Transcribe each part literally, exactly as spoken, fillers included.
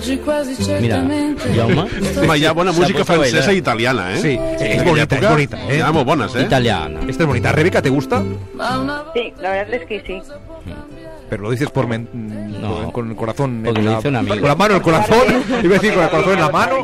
Mira, Jaume. Home, hi ha bona música francesa i italiana, eh? Sí, es bonita, es bonita, ¿eh? Hi ha molt bones, eh? Italiana. Esta es bonita. ¿Rebeca, te gusta? Sí, la verdad es que sí. Pero lo dices por men... No, con el corazón porque en lo la... dice un amigo. Con la mano en el corazón. Iba a decir con el corazón en la mano.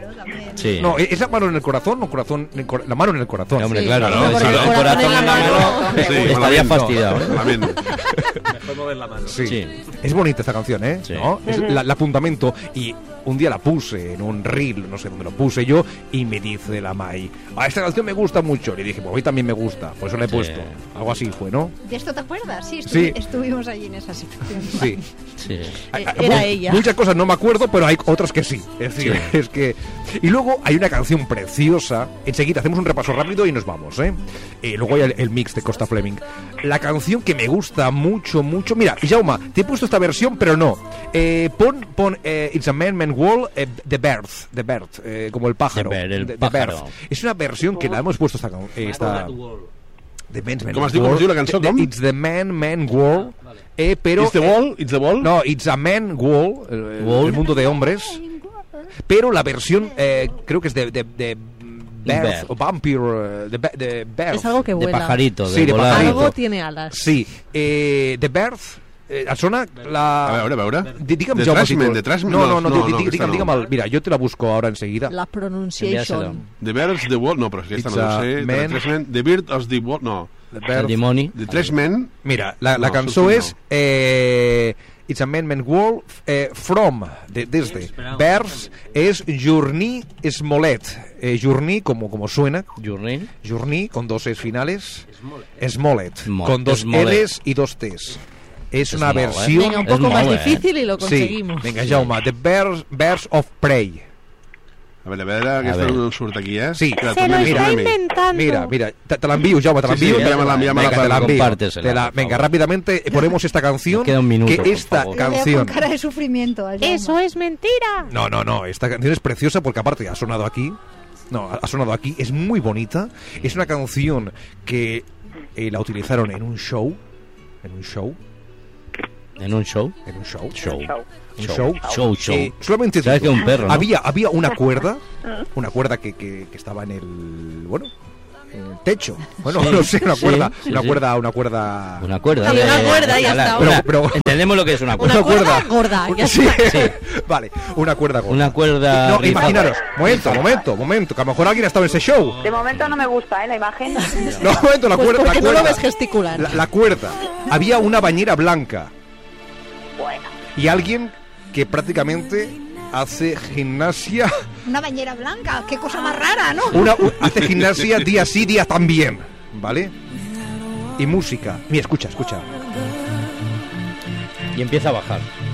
Sí. No, ¿es la mano en el corazón o corazón en el cor... la mano en el corazón? Hombre, Sí, claro, claro, ¿no? porque Si el el corazón corazón en la en la mano, mano sí, estaría malament, fastidiado. no, malament. Mejor mover la mano. Sí. Sí. Es bonita esta canción, ¿eh? Sí. ¿No? Es la, la fundamento. Y un día la puse en un reel, no sé dónde lo puse yo, y me dice la Mai, ah, esta canción me gusta mucho. Le dije, pues a mí también me gusta, por eso la he Sí. puesto. Algo así fue, ¿no? ¿De esto te acuerdas? Sí, estu- Sí. estuvimos allí en esa situación. Sí. Sí. Hay- Era hay mu- ella. Muchas cosas no me acuerdo, pero hay otras que sí. Es decir, Sí. es que. Y luego hay una canción preciosa. Enseguida hacemos un repaso rápido y nos vamos, ¿eh? Eh, luego hay el, el mix de Costa Fleming. La canción que me gusta mucho, mucho. Mira, Jaume, te he puesto esta versión, pero no. Eh, pon pon eh, It's a Man, Man World, eh, The Birth, The Birth, eh, como el pájaro. The Bird, el The- The pájaro. Birth. Es una versión que la hemos puesto esta. eh, esta The Man's Man Com es diu, com es diu la cançó, The- com? It's the Man, Man World. Eh, pero, It's the wall? It's the wall? no, It's a Man World, el, World. el mundo de hombres. Pero la versión, eh, creo que es de, de, de Birth, Birth. o Vampire, eh, de, Be- de Birth. Es algo que De vuela. pajarito, de Sí, de volar. pajarito. Algo tiene alas. Sí, eh, The Birth, eh, et sona la... A veure, a veure. Di- Digue'm, The Jaume, Trashman, si tu- The Trashman. No, no, no, No, di- no, di- aquesta digue'm, no. digue'm el... Mira, yo te la busco ahora enseguida. La Enviárselo. pronunciation. The Birds, The Wall... No, però aquesta It's no a ho sé. man. The Trashman. The Bird of the Wall... No. The El Birth. dimoni. The Trashman... Mira, la, la No, cançó això sí, és no. eh, It's a Man, Man World, eh, From, de, desde. Vers es Journey Smollett. Eh, Journey, como, como suena, Journey. Journey, con dos es finales. Smollett, Smo- con dos Smollett. L's y dos T's. Es una Smollett. versión... Venga, un Es poco más molt, eh? difícil y lo Sí, conseguimos. venga, Jaume, The Birds, Birds of Prey. A veure, a veure, aquesta veure. no surt aquí, eh? Sí. Espera, Se tornem-hi, lo está tornem-hi. inventando. Mira, mira, te, te la envío, Jaume, te la Sí, sí, envío. envíamela, envíamela Venga, te la para- envío. compártesela, Te la- por venga, favor. rápidamente ponemos esta canción. Me queda un minuto, que por esta favor. Le veo canción... con cara de sufrimiento. a Jaume. Eso es mentira. No, no, no, esta canción es preciosa porque aparte ha sonado aquí. No, ha sonado aquí, es muy bonita. Es una canción que eh, la utilizaron en un show. En un show. En un show. En un show. Show. Un Show. show. Show, show. Eh, solamente ¿Sabes digo, que un perro, no? había, había una cuerda. Una cuerda que, que, que estaba en el. Bueno. En el techo. Bueno, Sí, no sé, una sí, cuerda. sí, una sí. cuerda, una cuerda. Una cuerda. Sí, de- una cuerda, de ya jalar. está. Pero- Una- pero- Entendemos lo que es una cuerda. Una cuerda gorda. Ya Sí, está. vale, una cuerda gorda. Una cuerda. No, rizada. imaginaros, momento, momento, momento, que a lo mejor alguien ha estado en ese show. De momento no me gusta, ¿eh? La imagen. No, momento, la Pues cuerda. porque la no lo cuerda, ves gesticular. la, la cuerda. Había una bañera blanca Bueno. y alguien que prácticamente hace gimnasia, Una bañera blanca, qué cosa más rara, ¿no? una, u- hace gimnasia día sí, día también, ¿vale? Y música. Mira, escucha, escucha. Y empieza a bajar.